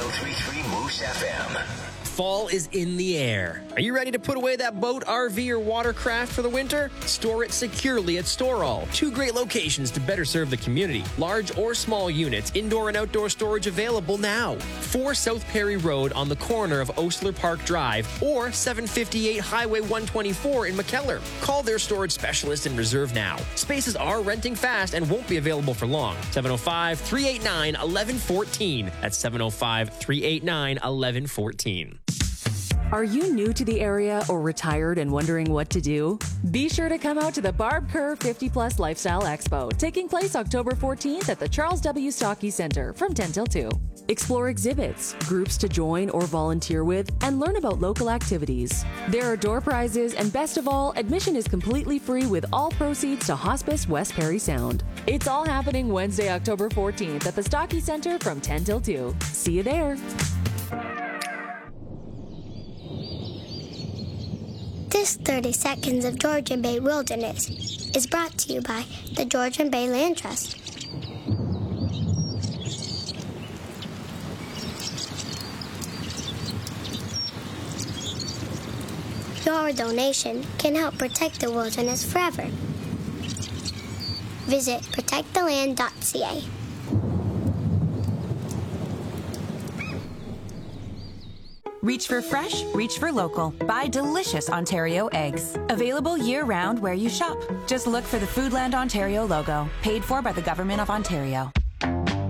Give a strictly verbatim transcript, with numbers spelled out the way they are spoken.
oh three point three Moose F M. Fall is in the air. Are you ready to put away that boat, R V, or watercraft for the winter? Store it securely at Storall. Two great locations to better serve the community. Large or small units, indoor and outdoor storage available now. four South Perry Road on the corner of Osler Park Drive or seven fifty-eight Highway one twenty-four in McKellar. Call their storage specialist and reserve now. Spaces are renting fast and won't be available for long. seven oh five, three eight nine, one one one four. That's seven oh five, three eight nine, one one one four. Are you new to the area or retired and wondering what to do? Be sure to come out to the Barb Kerr fifty plus Lifestyle Expo, taking place October fourteenth at the Charles W. Stockey Center from ten till two. Explore exhibits, groups to join or volunteer with, and learn about local activities. There are door prizes, and best of all, admission is completely free with all proceeds to Hospice West Perry Sound. It's all happening Wednesday, October fourteenth at the Stockey Center from ten till two. See you there. This thirty Seconds of Georgian Bay Wilderness is brought to you by the Georgian Bay Land Trust. Your donation can help protect the wilderness forever. Visit protect the land dot c a. Reach for fresh, reach for local. Buy delicious Ontario eggs. Available year-round where you shop. Just look for the Foodland Ontario logo. Paid for by the Government of Ontario.